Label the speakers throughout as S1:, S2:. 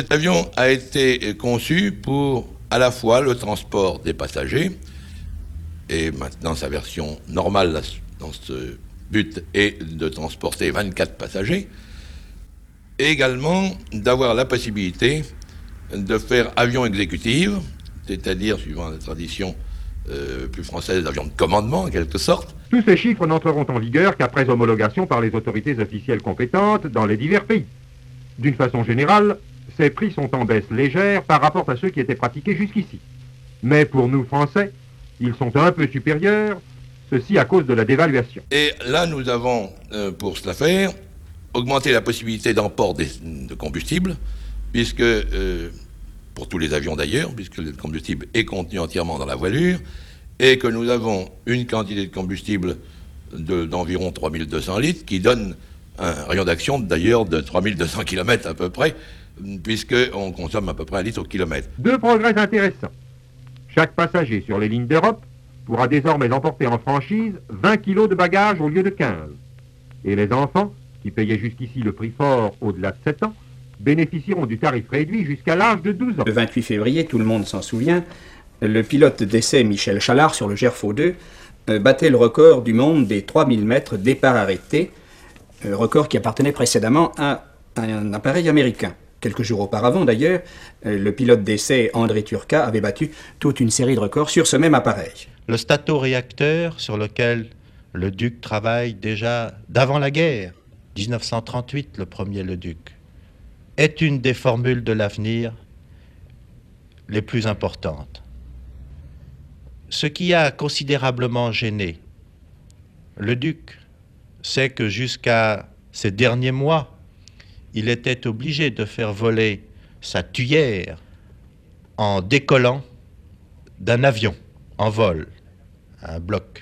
S1: Cet avion a été conçu pour à la fois le transport des passagers, et maintenant sa version normale dans ce but est de transporter 24 passagers, et également d'avoir la possibilité de faire avion exécutif, c'est-à-dire, suivant la tradition plus française, d'avion de commandement en quelque sorte.
S2: Tous ces chiffres n'entreront en vigueur qu'après homologation par les autorités officielles compétentes dans les divers pays. D'une façon générale, ces prix sont en baisse légère par rapport à ceux qui étaient pratiqués jusqu'ici. Mais pour nous, Français, ils sont un peu supérieurs, ceci à cause de la dévaluation.
S1: Et là, nous avons, pour cela faire, augmenté la possibilité d'emport de combustible, puisque, pour tous les avions d'ailleurs, puisque le combustible est contenu entièrement dans la voilure, et que nous avons une quantité de combustible d'environ 3200 litres, qui donne un rayon d'action d'ailleurs de 3200 km à peu près, puisqu'on consomme à peu près 1 litre au kilomètre.
S2: Deux progrès intéressants. Chaque passager sur les lignes d'Europe pourra désormais emporter en franchise 20 kilos de bagages au lieu de 15. Et les enfants, qui payaient jusqu'ici le prix fort au-delà de 7 ans, bénéficieront du tarif réduit jusqu'à l'âge de 12 ans.
S3: Le 28 février, tout le monde s'en souvient, le pilote d'essai Michel Chalard sur le Gerfaut 2 battait le record du monde des 3000 mètres départ arrêté, record qui appartenait précédemment à un appareil américain. Quelques jours auparavant, d'ailleurs, le pilote d'essai André Turca avait battu toute une série de records sur ce même appareil.
S4: Le statoréacteur sur lequel le Duc travaille déjà d'avant la guerre, 1938, le premier le Duc, est une des formules de l'avenir les plus importantes. Ce qui a considérablement gêné le Duc, c'est que jusqu'à ces derniers mois, il était obligé de faire voler sa tuyère en décollant d'un avion en vol, un bloc.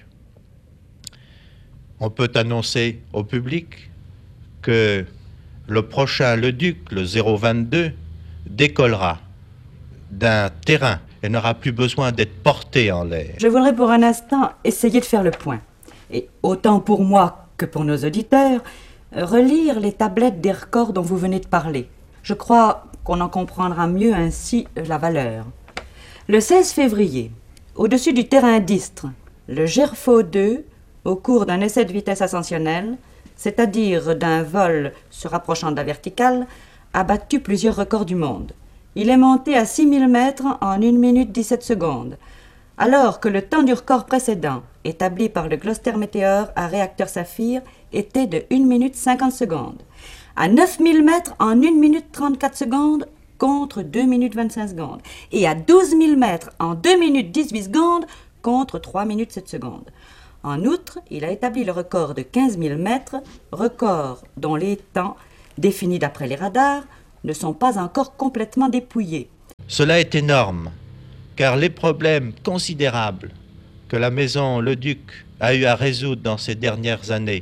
S4: On peut annoncer au public que le prochain Le Duc, le 022, décollera d'un terrain et n'aura plus besoin d'être porté en l'air.
S5: Je voudrais pour un instant essayer de faire le point. Et autant pour moi que pour nos auditeurs, relire les tablettes des records dont vous venez de parler. Je crois qu'on en comprendra mieux ainsi la valeur. Le 16 février, au-dessus du terrain d'Istres, le Gerfaut 2, au cours d'un essai de vitesse ascensionnelle, c'est-à-dire d'un vol se rapprochant de la verticale, a battu plusieurs records du monde. Il est monté à 6000 mètres en 1 minute 17 secondes, alors que le temps du record précédent, établi par le Gloster Meteor à réacteur Saphir, était de 1 minute 50 secondes. À 9000 mètres en 1 minute 34 secondes contre 2 minutes 25 secondes. Et à 12 000 mètres en 2 minutes 18 secondes contre 3 minutes 7 secondes. En outre, il a établi le record de 15 000 mètres, record dont les temps, définis d'après les radars, ne sont pas encore complètement dépouillés.
S4: Cela est énorme, car les problèmes considérables que la maison Le Duc a eu à résoudre dans ces dernières années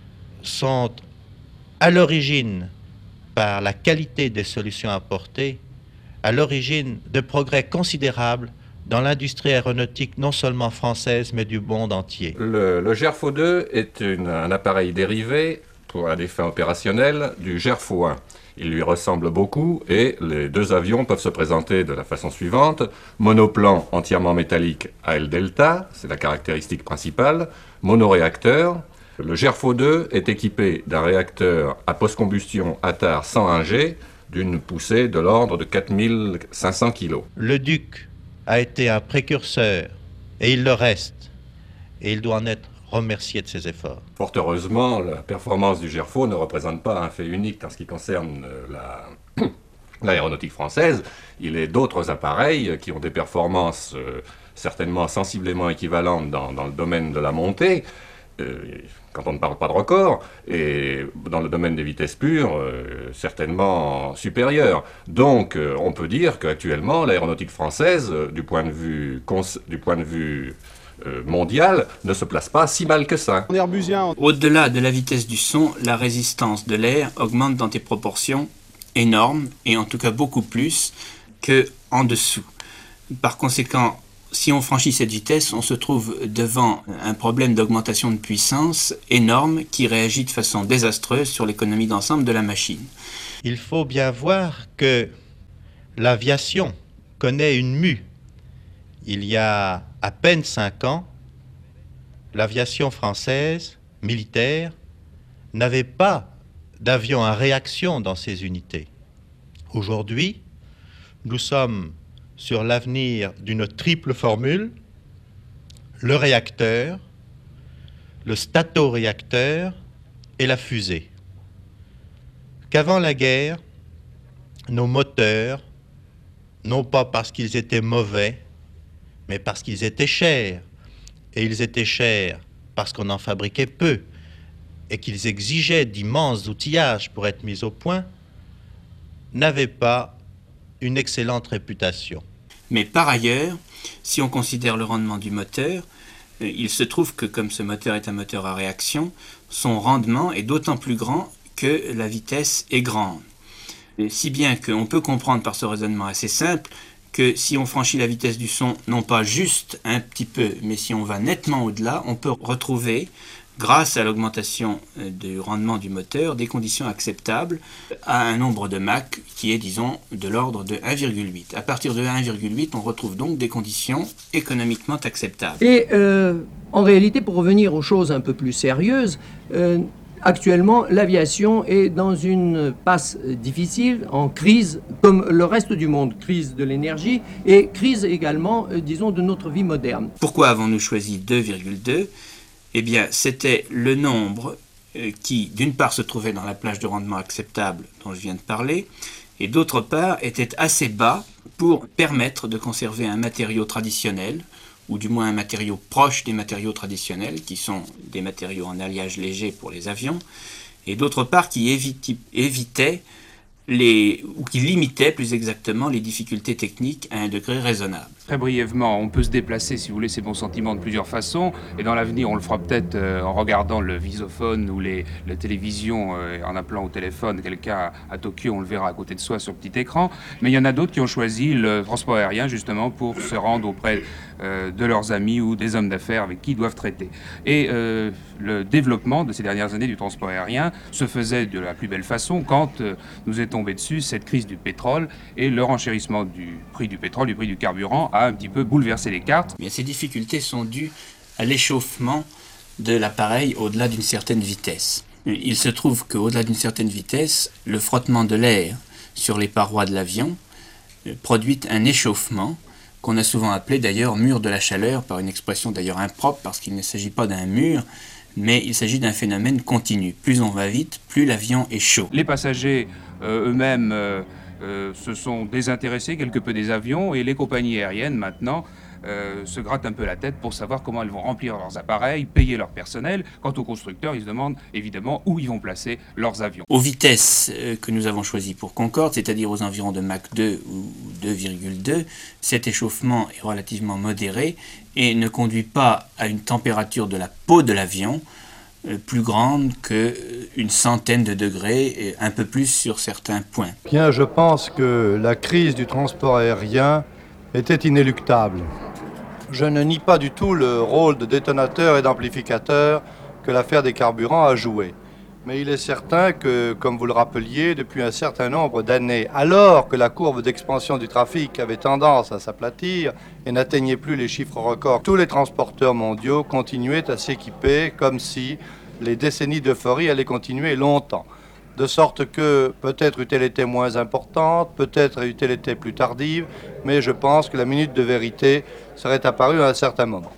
S4: sont à l'origine, par la qualité des solutions apportées, à l'origine de progrès considérables dans l'industrie aéronautique non seulement française, mais du monde entier.
S6: Le Gerfaut 2 est un appareil dérivé, pour des fins opérationnelles, du Gerfaut 1. Il lui ressemble beaucoup et les deux avions peuvent se présenter de la façon suivante. Monoplan entièrement métallique à aile delta, c'est la caractéristique principale. Monoréacteur. Le Gerfaut 2 est équipé d'un réacteur à post-combustion Attar 101G d'une poussée de l'ordre de 4500 kg.
S4: Le Duc a été un précurseur et il le reste. Et il doit en être remercié de ses efforts.
S6: Fort heureusement, la performance du Gerfaut ne représente pas un fait unique en ce qui concerne l'aéronautique française. Il y a d'autres appareils qui ont des performances certainement sensiblement équivalentes dans le domaine de la montée, quand on ne parle pas de record, et dans le domaine des vitesses pures, certainement supérieures. Donc, on peut dire qu'actuellement, l'aéronautique française, du point de vue mondial, ne se place pas si mal que ça.
S7: Au-delà de la vitesse du son, la résistance de l'air augmente dans des proportions énormes, et en tout cas beaucoup plus qu'en dessous. Par conséquent, si on franchit cette vitesse, on se trouve devant un problème d'augmentation de puissance énorme qui réagit de façon désastreuse sur l'économie d'ensemble de la machine.
S4: Il faut bien voir que L'aviation connaît une mue. Il y a à peine 5 ans, l'aviation française, militaire, n'avait pas d'avion à réaction dans ses unités. Aujourd'hui, nous sommes sur l'avenir d'une triple formule, le réacteur, le statoréacteur et la fusée. Qu'avant la guerre, nos moteurs, non pas parce qu'ils étaient mauvais, mais parce qu'ils étaient chers. Et ils étaient chers parce qu'on en fabriquait peu et qu'ils exigeaient d'immenses outillages pour être mis au point, n'avaient pas une excellente réputation.
S7: Mais par ailleurs, si on considère le rendement du moteur, il se trouve que comme ce moteur est un moteur à réaction, son rendement est d'autant plus grand que la vitesse est grande. Si bien qu'on peut comprendre par ce raisonnement assez simple que si on franchit la vitesse du son, non pas juste un petit peu, mais si on va nettement au-delà, on peut retrouver, grâce à l'augmentation du rendement du moteur, des conditions acceptables à un nombre de Mach qui est, disons, de l'ordre de 1,8. À partir de 1,8, on retrouve donc des conditions économiquement acceptables.
S8: Et en réalité, pour revenir aux choses un peu plus sérieuses, actuellement, l'aviation est dans une passe difficile, en crise, comme le reste du monde, crise de l'énergie et crise également, disons, de notre vie moderne.
S7: Pourquoi avons-nous choisi 2,2 ? Eh bien, c'était le nombre qui, d'une part, se trouvait dans la plage de rendement acceptable dont je viens de parler, et d'autre part, était assez bas pour permettre de conserver un matériau traditionnel, ou du moins un matériau proche des matériaux traditionnels, qui sont des matériaux en alliage léger pour les avions, et d'autre part qui évitait ou qui limitait plus exactement les difficultés techniques à un degré raisonnable.
S9: Très brièvement, on peut se déplacer, si vous voulez, ses bons sentiments de plusieurs façons, et dans l'avenir, on le fera peut-être en regardant le visophone ou la télévision, en appelant au téléphone quelqu'un à Tokyo, on le verra à côté de soi sur petit écran, mais il y en a d'autres qui ont choisi le transport aérien, justement, pour se rendre auprès de leurs amis ou des hommes d'affaires avec qui ils doivent traiter. Et le développement de ces dernières années du transport aérien se faisait de la plus belle façon quand nous est tombé dessus cette crise du pétrole et le renchérissement du prix du pétrole, du prix du carburant, a un petit peu bouleversé les cartes.
S7: Mais ces difficultés sont dues à l'échauffement de l'appareil au-delà d'une certaine vitesse. Il se trouve qu'au-delà d'une certaine vitesse, le frottement de l'air sur les parois de l'avion produit un échauffement qu'on a souvent appelé d'ailleurs mur de la chaleur, par une expression d'ailleurs impropre, parce qu'il ne s'agit pas d'un mur, mais il s'agit d'un phénomène continu. Plus on va vite, plus l'avion est chaud.
S9: Les passagers eux-mêmes se sont désintéressés quelque peu des avions, et les compagnies aériennes maintenant se grattent un peu la tête pour savoir comment elles vont remplir leurs appareils, payer leur personnel. Quant aux constructeurs, ils se demandent évidemment où ils vont placer leurs avions.
S7: Aux vitesses que nous avons choisies pour Concorde, c'est-à-dire aux environs de Mach 2 ou 2,2, cet échauffement est relativement modéré et ne conduit pas à une température de la peau de l'avion plus grande qu'une centaine de degrés, et un peu plus sur certains points.
S10: Bien, je pense que la crise du transport aérien était inéluctable. Je ne nie pas du tout le rôle de détonateur et d'amplificateur que l'affaire des carburants a joué. Mais il est certain que, comme vous le rappeliez, depuis un certain nombre d'années, alors que la courbe d'expansion du trafic avait tendance à s'aplatir et n'atteignait plus les chiffres records, tous les transporteurs mondiaux continuaient à s'équiper comme si les décennies d'euphorie allaient continuer longtemps. De sorte que peut-être eût-elle été moins importante, peut-être eût-elle été plus tardive, mais je pense que la minute de vérité serait apparue à un certain moment.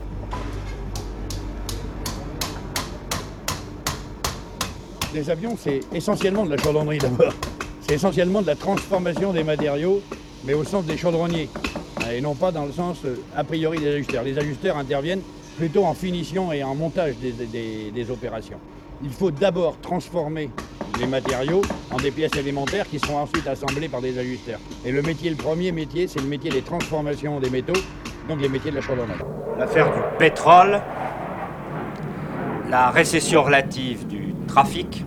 S11: Les avions, c'est essentiellement de la chaudronnerie d'abord. C'est essentiellement de la transformation des matériaux, mais au sens des chaudronniers, et non pas dans le sens a priori des ajusteurs. Les ajusteurs interviennent plutôt en finition et en montage des opérations. Il faut d'abord transformer les matériaux en des pièces élémentaires qui seront ensuite assemblées par des ajusteurs. Et le premier métier, c'est le métier des transformations des métaux, donc les métiers de la chaudronnerie.
S12: L'affaire du pétrole, la récession relative du trafic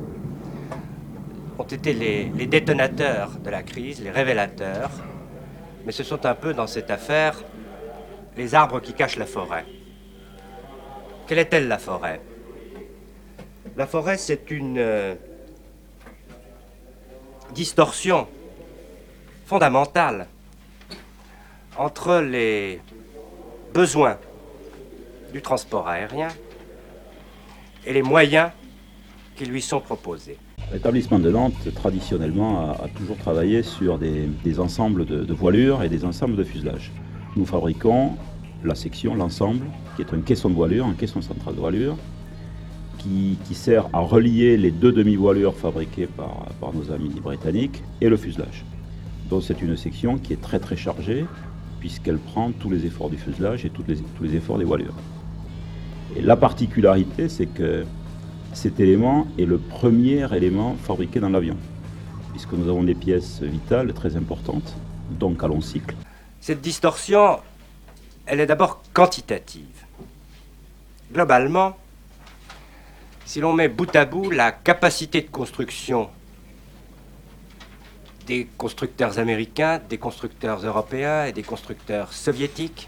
S12: ont été les détonateurs de la crise, les révélateurs. Mais ce sont un peu dans cette affaire les arbres qui cachent la forêt. Quelle est-elle la forêt ? La forêt, c'est une distorsion fondamentale entre les besoins du transport aérien et les moyens qui lui sont proposés.
S13: L'établissement de Nantes, traditionnellement, a toujours travaillé sur des ensembles de voilures et des ensembles de fuselage. Nous fabriquons la section, l'ensemble, qui est un caisson de voilure, un caisson central de voilure, qui sert à relier les deux demi-voilures fabriquées par nos amis britanniques et le fuselage. Donc c'est une section qui est très très chargée, puisqu'elle prend tous les efforts du fuselage et tous les efforts des voilures. Et la particularité, c'est que cet élément est le premier élément fabriqué dans l'avion, puisque nous avons des pièces vitales très importantes, donc à long cycle.
S12: Cette distorsion, elle est d'abord quantitative. Globalement, si l'on met bout à bout la capacité de construction des constructeurs américains, des constructeurs européens et des constructeurs soviétiques,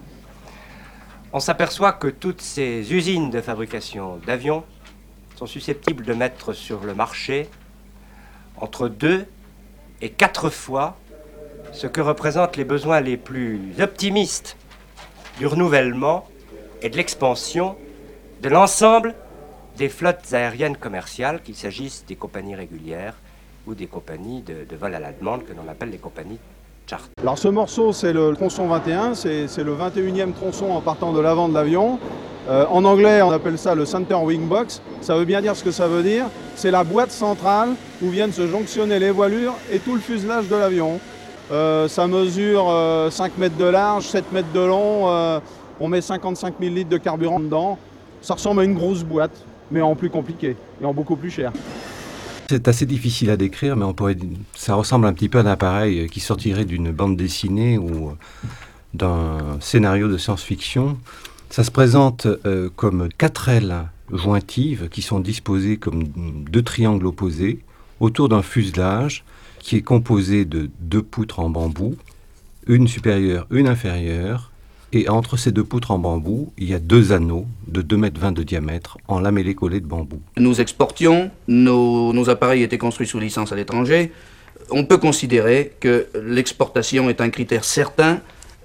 S12: on s'aperçoit que toutes ces usines de fabrication d'avions sont susceptibles de mettre sur le marché entre 2 et 4 fois ce que représentent les besoins les plus optimistes du renouvellement et de l'expansion de l'ensemble des flottes aériennes commerciales, qu'il s'agisse des compagnies régulières ou des compagnies de vol à la demande que l'on appelle les compagnies charter.
S14: Alors ce morceau, c'est le tronçon 21, c'est le 21e tronçon en partant de l'avant de l'avion. En anglais, on appelle ça le Center Wing Box. Ça veut bien dire ce que ça veut dire. C'est la boîte centrale où viennent se jonctionner les voilures et tout le fuselage de l'avion. Ça mesure 5 mètres de large, 7 mètres de long. On met 55 000 litres de carburant dedans. Ça ressemble à une grosse boîte, mais en plus compliqué et en beaucoup plus cher.
S15: C'est assez difficile à décrire, mais ça ressemble un petit peu à un appareil qui sortirait d'une bande dessinée ou d'un scénario de science-fiction. Ça se présente comme 4 ailes jointives qui sont disposées comme 2 triangles opposés autour d'un fuselage qui est composé de 2 poutres en bambou, une supérieure, une inférieure, et entre ces 2 poutres en bambou, il y a 2 anneaux de 2,20 m de diamètre en lamellé collé de bambou.
S16: Nous exportions, nos appareils étaient construits sous licence à l'étranger. On peut considérer que l'exportation est un critère certain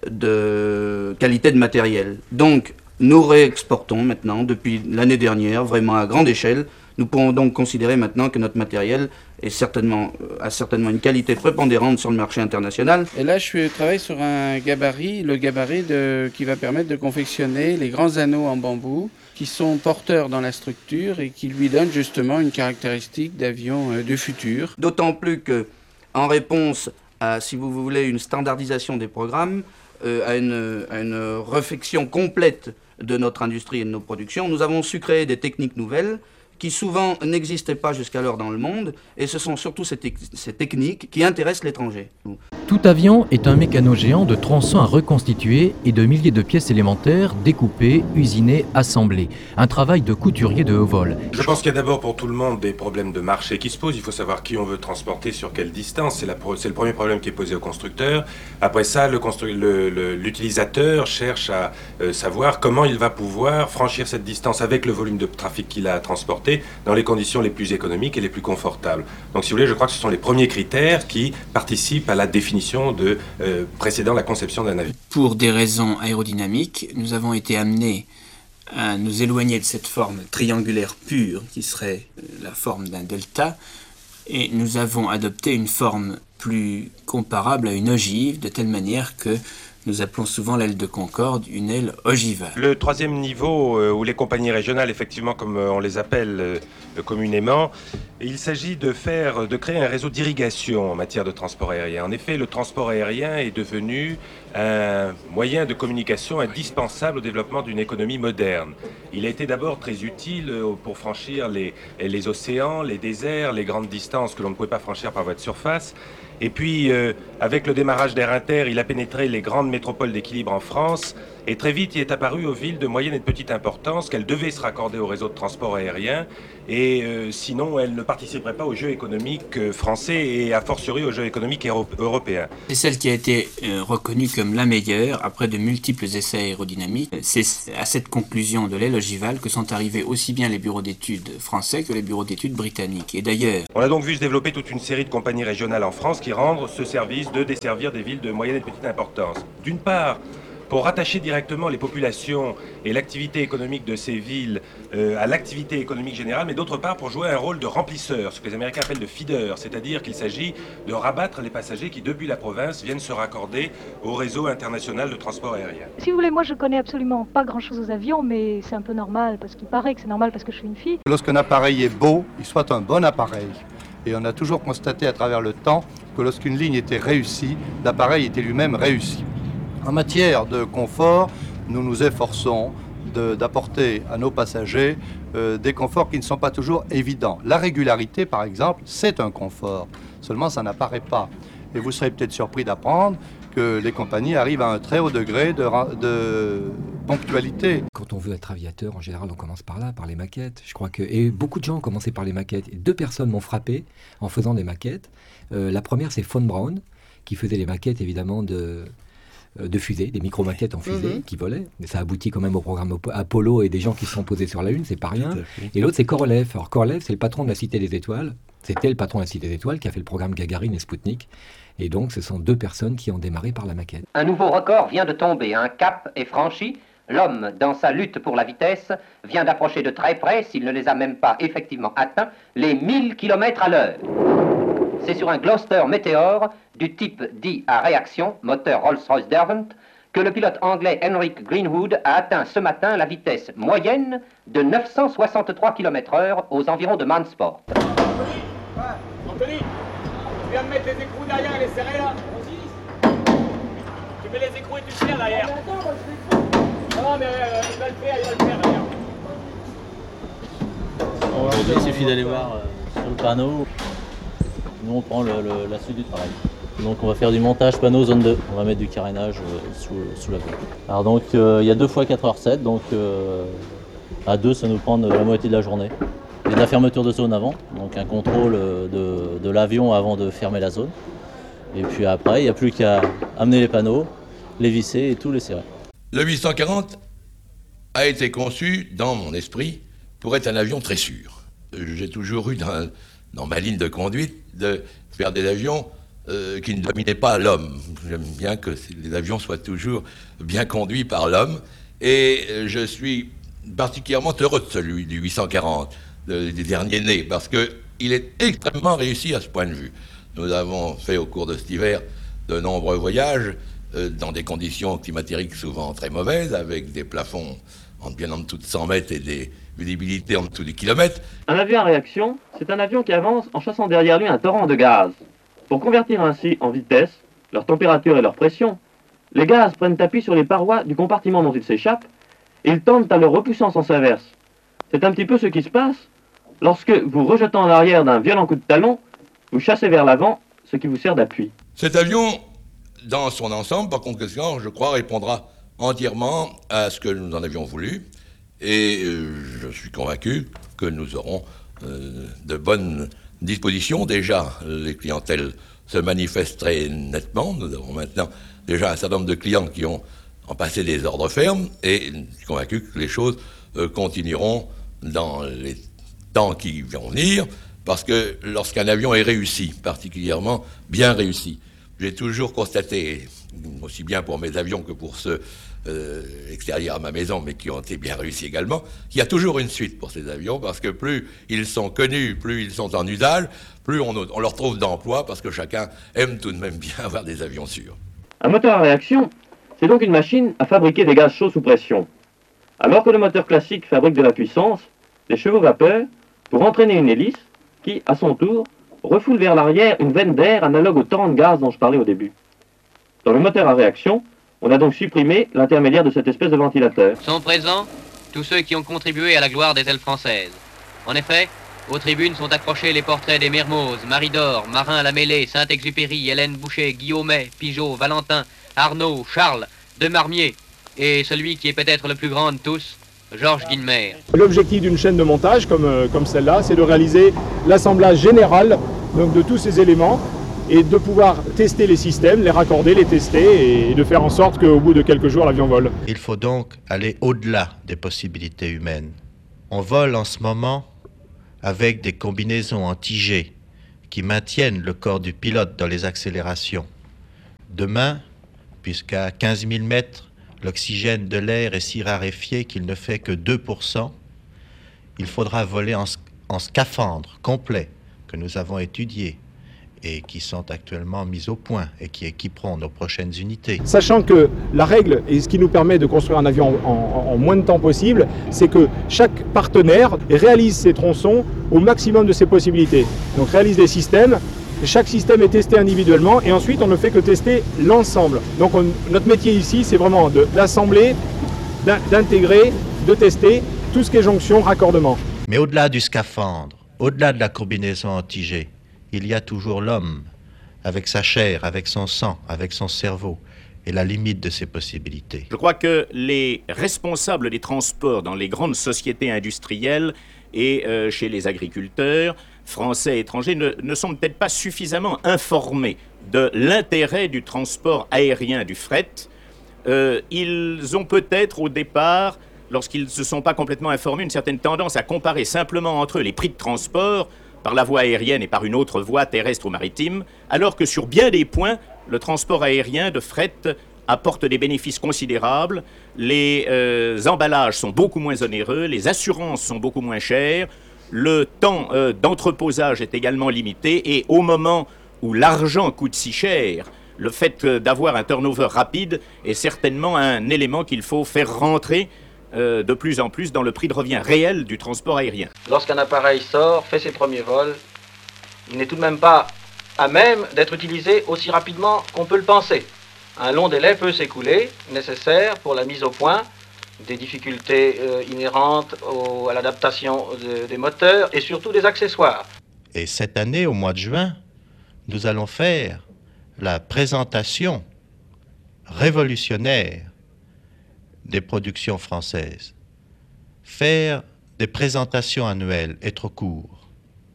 S16: de qualité de matériel. Donc, nous réexportons maintenant, depuis l'année dernière, vraiment à grande échelle. Nous pouvons donc considérer maintenant que notre matériel a certainement une qualité prépondérante sur le marché international.
S17: Et là, je travaille sur un gabarit, le gabarit qui va permettre de confectionner les grands anneaux en bambou qui sont porteurs dans la structure et qui lui donnent justement une caractéristique d'avion du futur.
S16: D'autant plus que, en réponse à, si vous voulez, une standardisation des programmes, à une réflexion complète de notre industrie et de nos productions, nous avons su créer des techniques nouvelles qui souvent n'existaient pas jusqu'alors dans le monde, et ce sont surtout ces techniques qui intéressent l'étranger.
S18: Tout avion est un mécano géant de tronçons à reconstituer et de milliers de pièces élémentaires découpées, usinées, assemblées. Un travail de couturier de haut vol.
S19: Je pense qu'il y a d'abord pour tout le monde des problèmes de marché qui se posent. Il faut savoir qui on veut transporter, sur quelle distance. C'est le premier problème qui est posé au constructeur. Après ça, l'utilisateur cherche à savoir comment il va pouvoir franchir cette distance avec le volume de trafic qu'il a à transporter dans les conditions les plus économiques et les plus confortables. Donc si vous voulez, je crois que ce sont les premiers critères qui participent à la définition précédant la conception d'un avion.
S7: Pour des raisons aérodynamiques, nous avons été amenés à nous éloigner de cette forme triangulaire pure qui serait la forme d'un delta, et nous avons adopté une forme plus comparable à une ogive, de telle manière que nous appelons souvent l'aile de Concorde une aile ogivale.
S19: Le troisième niveau, où les compagnies régionales, effectivement, comme on les appelle communément, il s'agit de créer un réseau d'irrigation en matière de transport aérien. En effet, le transport aérien est devenu un moyen de communication indispensable au développement d'une économie moderne. Il a été d'abord très utile pour franchir les océans, les déserts, les grandes distances que l'on ne pouvait pas franchir par voie de surface. Et puis, avec le démarrage d'Air Inter, il a pénétré les grandes métropoles d'équilibre en France Et très vite, il est apparu aux villes de moyenne et de petite importance qu'elles devaient se raccorder au réseau de transport aérien, et sinon elles ne participeraient pas au jeu économique français et a fortiori au jeu économique européen.
S7: C'est celle qui a été reconnue comme la meilleure après de multiples essais aérodynamiques. C'est à cette conclusion de l'éloge Gival que sont arrivés aussi bien les bureaux d'études français que les bureaux d'études britanniques. Et d'ailleurs,
S19: on a donc vu se développer toute une série de compagnies régionales en France qui rendent ce service de desservir des villes de moyenne et de petite importance. D'une part, pour rattacher directement les populations et l'activité économique de ces villes à l'activité économique générale, mais d'autre part pour jouer un rôle de remplisseur, ce que les Américains appellent de feeder, c'est-à-dire qu'il s'agit de rabattre les passagers qui, depuis la province, viennent se raccorder au réseau international de transport aérien.
S20: Si vous voulez, moi je connais absolument pas grand-chose aux avions, mais c'est un peu normal, parce qu'il paraît que c'est normal parce que je suis une fille.
S10: Lorsqu'un appareil est beau, il soit un bon appareil. Et on a toujours constaté à travers le temps que lorsqu'une ligne était réussie, l'appareil était lui-même réussi. En matière de confort, nous nous efforçons d'apporter à nos passagers des conforts qui ne sont pas toujours évidents. La régularité, par exemple, c'est un confort. Seulement, ça n'apparaît pas. Et vous serez peut-être surpris d'apprendre que les compagnies arrivent à un très haut degré de ponctualité.
S21: Quand on veut être aviateur, en général, on commence par là, par les maquettes. Je crois que et beaucoup de gens ont commencé par les maquettes. Et 2 personnes m'ont frappé en faisant des maquettes. La première, c'est Von Braun, qui faisait les maquettes, évidemment, de fusées, des micro-maquettes en fusée qui volaient. Mais ça aboutit quand même au programme Apollo et des gens qui se sont posés sur la Lune, c'est pas rien. Et l'autre, c'est Korolev. Alors Korolev, c'est le patron de la Cité des Étoiles. C'était le patron de la Cité des Étoiles qui a fait le programme Gagarine et Spoutnik. Et donc, ce sont 2 personnes qui ont démarré par la maquette.
S22: Un nouveau record vient de tomber. Un cap est franchi. L'homme, dans sa lutte pour la vitesse, vient d'approcher de très près, s'il ne les a même pas effectivement atteints, les 1000 km à l'heure. C'est sur un Gloster Meteor du type dit à réaction, moteur Rolls-Royce Derwent, que le pilote anglais Henrik Greenwood a atteint ce matin la vitesse moyenne de 963 km/h aux environs de Mansport.
S23: Anthony, tu viens de mettre les écrous derrière et les serrer là. Tu mets les écrous et tu serres derrière. Non mais il va le faire derrière.
S24: Aujourd'hui, il suffit d'aller voir sur le panneau. Nous, on prend la suite du travail. Donc, on va faire du montage panneau zone 2. On va mettre du carénage sous la voie. Alors, donc, il y a 2 fois 4h07. Donc, à 2, ça nous prend la moitié de la journée. Il y a de la fermeture de zone avant. Donc, un contrôle de l'avion avant de fermer la zone. Et puis après, il n'y a plus qu'à amener les panneaux, les visser et tout les serrer.
S1: Le 840 a été conçu, dans mon esprit, pour être un avion très sûr. J'ai toujours eu dans ma ligne de conduite de faire des avions qui ne dominaient pas l'homme. J'aime bien que les avions soient toujours bien conduits par l'homme. Et je suis particulièrement heureux de celui du 840, des derniers nés, parce qu'il est extrêmement réussi à ce point de vue. Nous avons fait au cours de cet hiver de nombreux voyages dans des conditions climatériques souvent très mauvaises, avec des plafonds bien en dessous de 100 mètres et des visibilités en dessous du kilomètre.
S25: Un avion à réaction, c'est un avion qui avance en chassant derrière lui un torrent de gaz. Pour convertir ainsi en vitesse, leur température et leur pression, les gaz prennent appui sur les parois du compartiment dont ils s'échappent et ils tendent à leur repoussant en sens inverse. C'est un petit peu ce qui se passe lorsque, vous rejetant en arrière d'un violent coup de talon, vous chassez vers l'avant ce qui vous sert d'appui.
S1: Cet avion, dans son ensemble, par conséquent, je crois, répondra entièrement à ce que nous en avions voulu. Et je suis convaincu que nous aurons de bonnes dispositions. Déjà, les clientèles se manifestent très nettement. Nous avons maintenant déjà un certain nombre de clients qui ont passé des ordres fermes. Et je suis convaincu que les choses continueront dans les temps qui vont venir. Parce que lorsqu'un avion est réussi, particulièrement bien réussi, j'ai toujours constaté, aussi bien pour mes avions que pour ceux extérieurs à ma maison, mais qui ont été bien réussis également, qu'il y a toujours une suite pour ces avions, parce que plus ils sont connus, plus ils sont en usage, plus on leur trouve d'emploi, parce que chacun aime tout de même bien avoir des avions sûrs.
S25: Un moteur à réaction, c'est donc une machine à fabriquer des gaz chauds sous pression. Alors que le moteur classique fabrique de la puissance, des chevaux vapeur, pour entraîner une hélice, qui, à son tour, refoule vers l'arrière une veine d'air analogue au torrent de gaz dont je parlais au début. Dans le moteur à réaction, on a donc supprimé l'intermédiaire de cette espèce de ventilateur.
S26: Sont présents tous ceux qui ont contribué à la gloire des ailes françaises. En effet, aux tribunes sont accrochés les portraits des Mermoz, Marie d'Or, Marin à la Mêlée, Saint-Exupéry, Hélène Boucher, Guillaumet, Pigeot, Valentin, Arnaud, Charles, Demarmier, et celui qui est peut-être le plus grand de tous, Georges Guilmer.
S14: L'objectif d'une chaîne de montage comme celle-là, c'est de réaliser l'assemblage général donc, de tous ces éléments et de pouvoir tester les systèmes, les raccorder, les tester et de faire en sorte qu'au bout de quelques jours, l'avion vole.
S2: Il faut donc aller au-delà des possibilités humaines. On vole en ce moment avec des combinaisons anti-G qui maintiennent le corps du pilote dans les accélérations. Demain, puisqu'à 15 000 mètres, l'oxygène de l'air est si raréfié qu'il ne fait que 2%, il faudra voler en scaphandre complet que nous avons étudié et qui sont actuellement mis au point et qui équiperont nos prochaines unités.
S14: Sachant que la règle, et ce qui nous permet de construire un avion en moins de temps possible, c'est que chaque partenaire réalise ses tronçons au maximum de ses possibilités. Donc réalise des systèmes, chaque système est testé individuellement et ensuite on ne fait que tester l'ensemble. Donc notre métier ici, c'est vraiment d'assembler, d'intégrer, de tester tout ce qui est jonction, raccordement.
S2: Mais au-delà du scaphandre, au-delà de la combinaison anti-G, il y a toujours l'homme, avec sa chair, avec son sang, avec son cerveau, et la limite de ses possibilités.
S3: Je crois que les responsables des transports dans les grandes sociétés industrielles et chez les agriculteurs, français et étrangers, ne sont peut-être pas suffisamment informés de l'intérêt du transport aérien du fret. Ils ont peut-être au départ, lorsqu'ils ne se sont pas complètement informés, une certaine tendance à comparer simplement entre eux les prix de transport par la voie aérienne et par une autre voie terrestre ou maritime, alors que sur bien des points, le transport aérien de fret apporte des bénéfices considérables, les emballages sont beaucoup moins onéreux, les assurances sont beaucoup moins chères, le temps d'entreposage est également limité, et au moment où l'argent coûte si cher, le fait d'avoir un turnover rapide est certainement un élément qu'il faut faire rentrer de plus en plus dans le prix de revient réel du transport aérien.
S4: Lorsqu'un appareil sort, fait ses premiers vols, il n'est tout de même pas à même d'être utilisé aussi rapidement qu'on peut le penser. Un long délai peut s'écouler, nécessaire pour la mise au point, des difficultés inhérentes à l'adaptation des moteurs et surtout des accessoires.
S2: Et cette année, au mois de juin, nous allons faire la présentation révolutionnaire des productions françaises. Faire des présentations annuelles est trop court.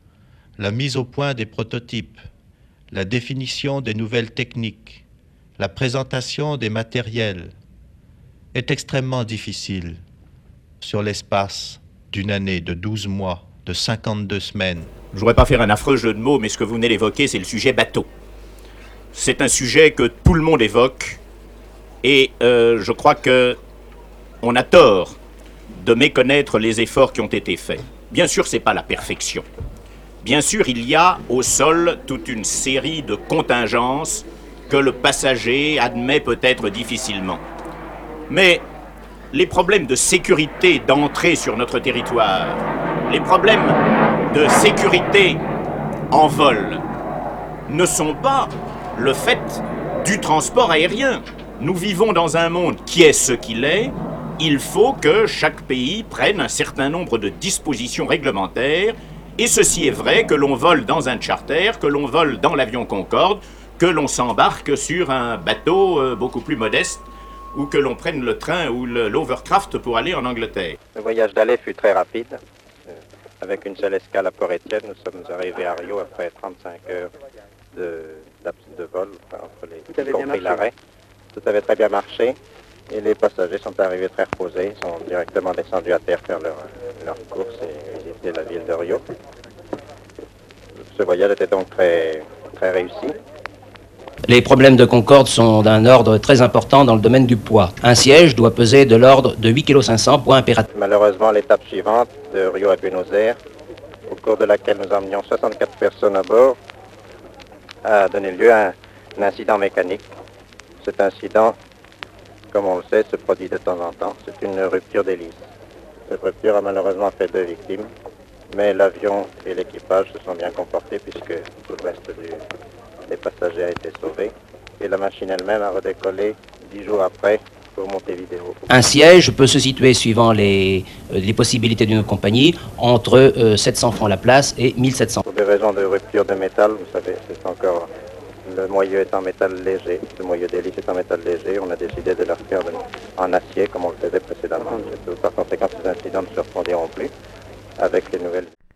S2: La mise au point des prototypes, la définition des nouvelles techniques, la présentation des matériels est extrêmement difficile sur l'espace d'une année, de 12 mois, de 52 semaines.
S3: Je ne voudrais pas faire un affreux jeu de mots, mais ce que vous venez d'évoquer, c'est le sujet bateau. C'est un sujet que tout le monde évoque, et je crois que on a tort de méconnaître les efforts qui ont été faits. Bien sûr, ce n'est pas la perfection. Bien sûr, il y a au sol toute une série de contingences que le passager admet peut-être difficilement. Mais les problèmes de sécurité d'entrée sur notre territoire, les problèmes de sécurité en vol, ne sont pas le fait du transport aérien. Nous vivons dans un monde qui est ce qu'il est. Il faut que chaque pays prenne un certain nombre de dispositions réglementaires, et ceci est vrai que l'on vole dans un charter, que l'on vole dans l'avion Concorde, que l'on s'embarque sur un bateau beaucoup plus modeste, ou que l'on prenne le train ou l'Overcraft pour aller en Angleterre.
S5: Le voyage d'aller fut très rapide. Avec une seule escale à Port-Étienne, nous sommes arrivés à Rio après 35 heures de vol, entre les, y compris l'arrêt. Tout avait très bien marché. Et les passagers sont arrivés très reposés, sont directement descendus à terre faire leur course et visiter la ville de Rio. Ce voyage était donc très, très réussi.
S6: Les problèmes de Concorde sont d'un ordre très important dans le domaine du poids. Un siège doit peser de l'ordre de 8,5 kg, poids impératif.
S5: Malheureusement, l'étape suivante, de Rio à Buenos Aires, au cours de laquelle nous emmenions 64 personnes à bord, a donné lieu à un incident mécanique. Cet incident, comme on le sait, se produit de temps en temps. C'est une rupture d'hélice. Cette rupture a malheureusement fait 2 victimes, mais l'avion et l'équipage se sont bien comportés puisque tout le reste des passagers a été sauvé. Et la machine elle-même a redécollé 10 jours après pour Montevideo.
S6: Un siège peut se situer, suivant les possibilités d'une compagnie, entre 700 francs la place et 1700.
S5: Pour des raisons de rupture de métal, vous savez, c'est encore Le moyeu est en métal léger, le moyeu d'hélice est en métal léger. On a décidé de le refaire en acier comme on le faisait précédemment. Par conséquent, ces incidents ne se reproduiront plus avec les nouvelles...